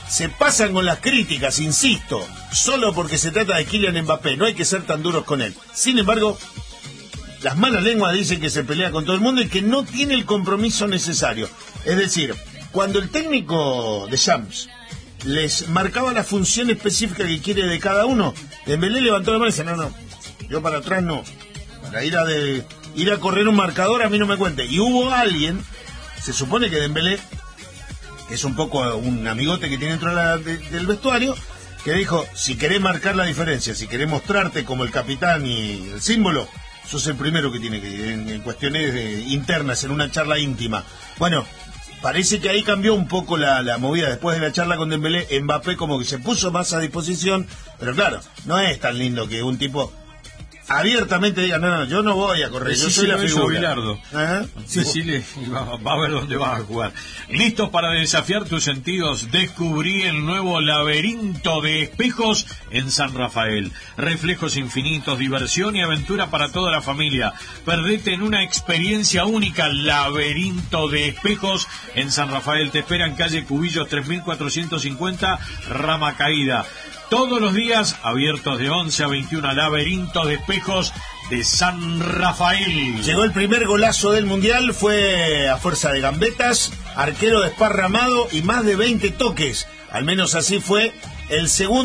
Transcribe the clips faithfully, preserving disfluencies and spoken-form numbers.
se pasan con las críticas, insisto, solo porque se trata de Kylian Mbappé, no hay que ser tan duros con él. Sin embargo, las malas lenguas dicen que se pelea con todo el mundo y que no tiene el compromiso necesario. Es decir, cuando el técnico de Shams les marcaba la función específica que quiere de cada uno, Dembélé levantó la mano y dice, no, no, yo para atrás no, para ir a, de, ir a correr un marcador a mí no me cuente. Y hubo alguien, se supone que Dembélé, que es un poco un amigote que tiene dentro de la, de, del vestuario, que dijo, si querés marcar la diferencia, si querés mostrarte como el capitán y el símbolo, sos el primero que tiene que ir en, en cuestiones de, internas, en una charla íntima. Bueno, parece que ahí cambió un poco la, la movida. Después de la charla con Dembélé, Mbappé como que se puso más a disposición, pero claro, no es tan lindo que un tipo abiertamente diga, no, no, yo no voy a correr, yo soy la figura. Bilardo. Ajá. Decile, va, va a ver dónde vas a jugar. ¿Listos para desafiar tus sentidos? Descubrí el nuevo laberinto de espejos en San Rafael. Reflejos infinitos, diversión y aventura para toda la familia. Perdete en una experiencia única. Laberinto de espejos en San Rafael. Te espera en calle Cubillos tres mil cuatrocientos cincuenta, Rama Caída. Todos los días, abiertos de once a veintiuna, Laberinto de Espejos de San Rafael. Llegó el primer golazo del Mundial, fue a fuerza de gambetas, arquero desparramado y más de veinte toques. Al menos así fue el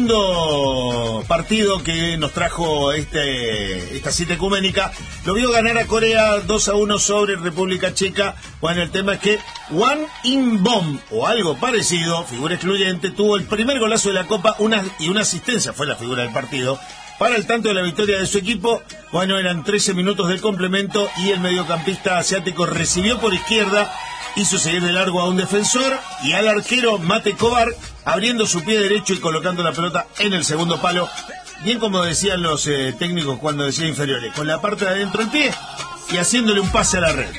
segundo partido que nos trajo este esta cita ecuménica. Lo vio ganar a Corea dos a uno sobre República Checa. Bueno, el tema es que Wang In-bom, o algo parecido, figura excluyente, tuvo el primer golazo de la Copa una, y una asistencia, fue la figura del partido, para el tanto de la victoria de su equipo. Bueno, eran trece minutos del complemento y el mediocampista asiático recibió por izquierda, hizo seguir de largo a un defensor y al arquero Mate Kovar, abriendo su pie derecho y colocando la pelota en el segundo palo. Bien como decían los eh, técnicos cuando decían inferiores, con la parte de adentro del pie y haciéndole un pase a la red.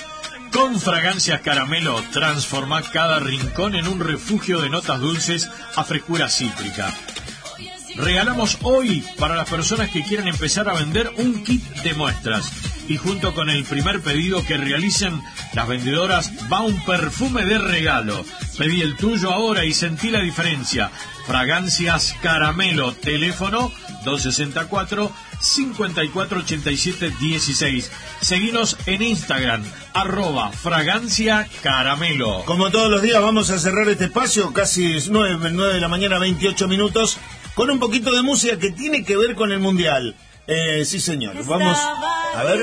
Con Fragancias Caramelo, transforma cada rincón en un refugio de notas dulces a frescura cítrica. Regalamos hoy para las personas que quieran empezar a vender un kit de muestras. Y junto con el primer pedido que realicen las vendedoras va un perfume de regalo. Pedí el tuyo ahora y sentí la diferencia. Fragancias Caramelo, teléfono dos sesenta y cuatro, cincuenta y cuatro ochenta y siete dieciséis. Seguinos en Instagram, arroba Fragancia Caramelo. Como todos los días vamos a cerrar este espacio, casi nueve, nueve de la mañana, veintiocho minutos, con un poquito de música que tiene que ver con el Mundial. Eh, sí, señor. Vamos a ver.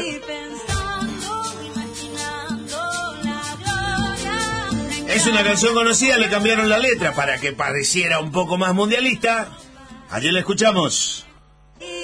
Es una canción conocida, le cambiaron la letra para que pareciera un poco más mundialista. Ayer la escuchamos.